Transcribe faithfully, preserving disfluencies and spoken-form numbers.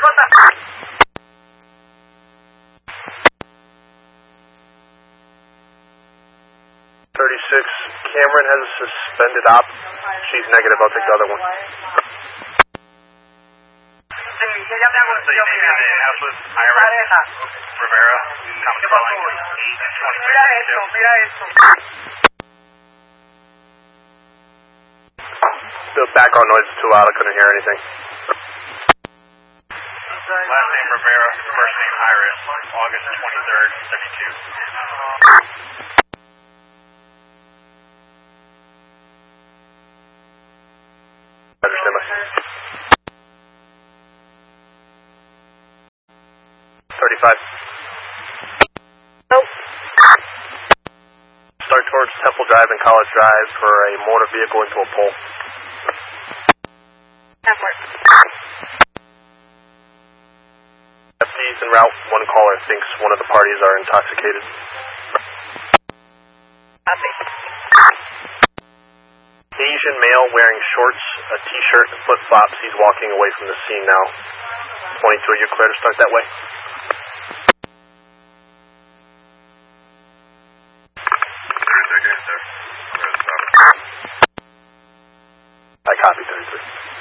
thirty-six, Cameron has a suspended op. She's negative, I'll take the other one. Rivera, Mira esto, mira esto. The background noise is too loud, I couldn't hear anything. last name Rivera, first name Iris, August twenty-third, seventy-two. Understand my. thirty-five. Nope. Start towards Temple Drive and College Drive for a motor vehicle into a pole. Network. F Ds en route. One caller thinks one of the parties are intoxicated. Copy. Asian male wearing shorts, a t-shirt, and flip-flops. He's walking away from the scene now. twenty-two, are you clear to start that way? I copy thirty-three.